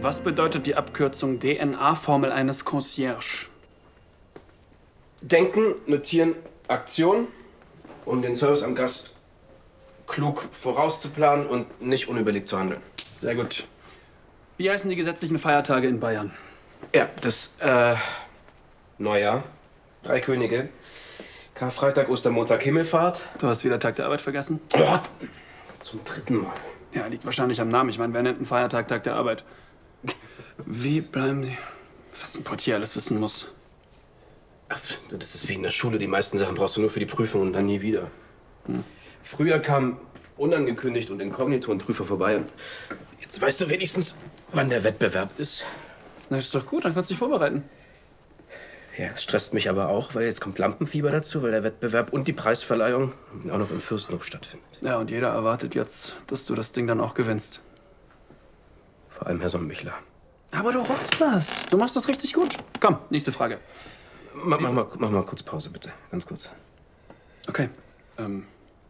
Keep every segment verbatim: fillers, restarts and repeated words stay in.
Was bedeutet die Abkürzung D N A-Formel eines Concierge? Denken, notieren, Aktion, um den Service am Gast klug vorauszuplanen und nicht unüberlegt zu handeln. Sehr gut. Wie heißen die gesetzlichen Feiertage in Bayern? Ja, das, äh, Neujahr, Drei Könige, Karfreitag, Ostermontag, Himmelfahrt. Du hast wieder Tag der Arbeit vergessen? Oh, zum dritten Mal. Ja, liegt wahrscheinlich am Namen. Ich meine, wer nennt einen Feiertag Tag der Arbeit? Wie bleiben Sie... Was ein Portier alles wissen muss. Ach, das ist wie in der Schule. Die meisten Sachen brauchst du nur für die Prüfung und dann nie wieder. Hm. Früher kam unangekündigt und inkognito ein Prüfer vorbei. Und jetzt weißt du wenigstens, wann der Wettbewerb ist. Na, ist doch gut, dann kannst du dich vorbereiten. Ja, es stresst mich aber auch, weil jetzt kommt Lampenfieber dazu, weil der Wettbewerb und die Preisverleihung auch noch im Fürstenhof stattfindet. Ja, und jeder erwartet jetzt, dass du das Ding dann auch gewinnst. Vor allem Herr Sonnenmichler. Aber du rockst das. Du machst das richtig gut. Komm, nächste Frage. Mach, mach, mal, mach mal kurz Pause, bitte. Ganz kurz. Okay. Ähm.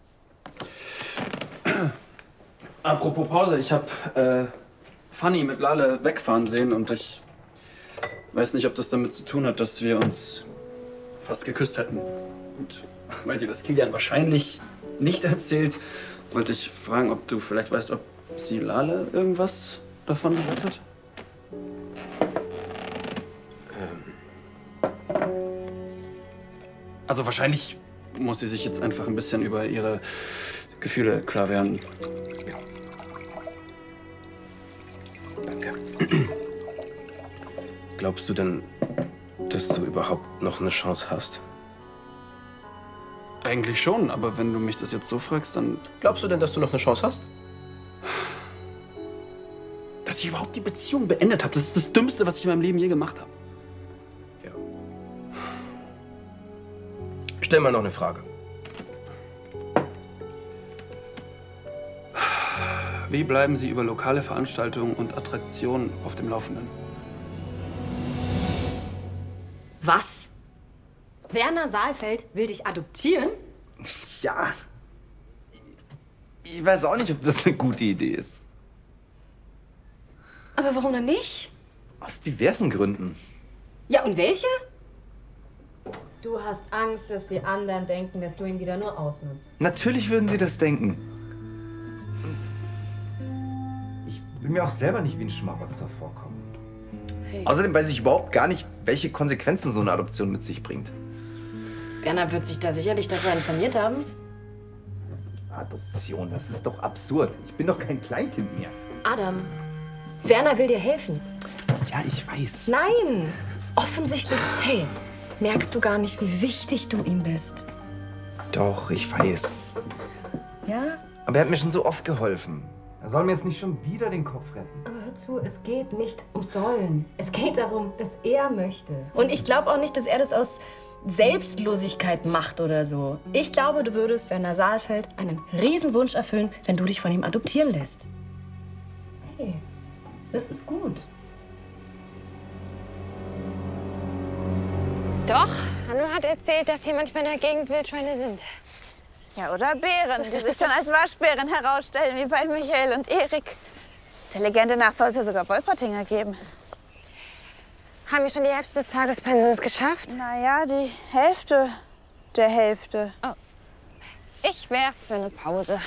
Apropos Pause, ich habe äh, Fanny mit Lale wegfahren sehen und ich weiß nicht, ob das damit zu tun hat, dass wir uns fast geküsst hätten. Und weil sie das Kilian wahrscheinlich nicht erzählt, wollte ich fragen, ob du vielleicht weißt, ob sie Lale irgendwas davon gesagt hat? Ähm. Also wahrscheinlich muss sie sich jetzt einfach ein bisschen über ihre Gefühle klar werden. Ja. Danke. Glaubst du denn, dass du überhaupt noch eine Chance hast? Eigentlich schon, aber wenn du mich das jetzt so fragst, dann... Glaubst du denn, dass du noch eine Chance hast? Dass ich überhaupt die Beziehung beendet habe, das ist das Dümmste, was ich in meinem Leben je gemacht habe. Ja. Stell mal noch eine Frage. Wie bleiben Sie über lokale Veranstaltungen und Attraktionen auf dem Laufenden? Was? Werner Saalfeld will dich adoptieren? Ja. Ich weiß auch nicht, ob das eine gute Idee ist. Aber warum denn nicht? Aus diversen Gründen. Ja, und welche? Du hast Angst, dass die anderen denken, dass du ihn wieder nur ausnutzt. Natürlich würden sie das denken. Und ich will mir auch selber nicht wie ein Schmarotzer vorkommen. Hey. Außerdem weiß ich überhaupt gar nicht, welche Konsequenzen so eine Adoption mit sich bringt. Werner wird sich da sicherlich darüber informiert haben. Adoption, das ist doch absurd. Ich bin doch kein Kleinkind mehr. Adam, Werner will dir helfen. Ja, ich weiß. Nein! Offensichtlich, hey, merkst du gar nicht, wie wichtig du ihm bist? Doch, ich weiß. Ja? Aber er hat mir schon so oft geholfen. Er soll mir jetzt nicht schon wieder den Kopf retten. Aber hör zu, es geht nicht um Sollen. Es geht darum, dass er möchte. Und ich glaube auch nicht, dass er das aus Selbstlosigkeit macht oder so. Ich glaube, du würdest Werner Saalfeld einen Riesenwunsch erfüllen, wenn du dich von ihm adoptieren lässt. Hey, das ist gut. Doch, Hanno hat erzählt, dass hier manchmal in der Gegend Wildschweine sind. Ja, oder Bären, die sich dann als Waschbären herausstellen, wie bei Michael und Erik. Der Legende nach soll es ja sogar Wolpertinger geben. Haben wir schon die Hälfte des Tagespensums geschafft? Naja, die Hälfte der Hälfte. Oh. Ich wäre für eine Pause.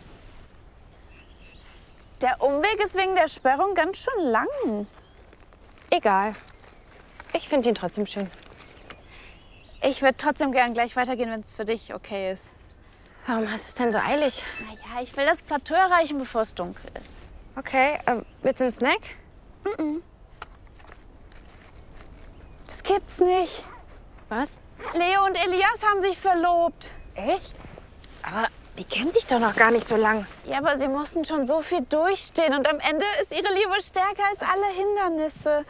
Der Umweg ist wegen der Sperrung ganz schön lang. Egal. Ich finde ihn trotzdem schön. Ich würde trotzdem gern gleich weitergehen, wenn es für dich okay ist. Warum hast du es denn so eilig? Naja, ich will das Plateau erreichen, bevor es dunkel ist. Okay, äh, willst du einen Snack? Mm-mm. Das gibt's nicht. Was? Leo und Elias haben sich verlobt. Echt? Aber die kennen sich doch noch gar nicht so lang. Ja, aber sie mussten schon so viel durchstehen und am Ende ist ihre Liebe stärker als alle Hindernisse.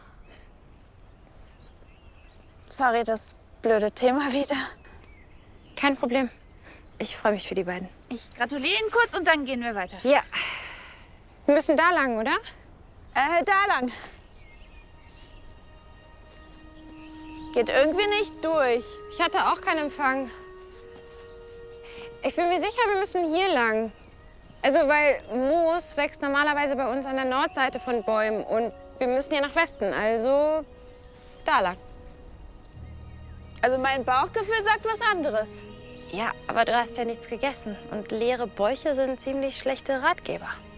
Sorry, das blöde Thema wieder. Kein Problem. Ich freue mich für die beiden. Ich gratuliere Ihnen kurz und dann gehen wir weiter. Ja. Wir müssen da lang, oder? Äh, da lang. Geht irgendwie nicht durch. Ich hatte auch keinen Empfang. Ich bin mir sicher, wir müssen hier lang. Also, weil Moos wächst normalerweise bei uns an der Nordseite von Bäumen und wir müssen ja nach Westen, also da lang. Also mein Bauchgefühl sagt was anderes. Ja, aber du hast ja nichts gegessen und leere Bäuche sind ziemlich schlechte Ratgeber.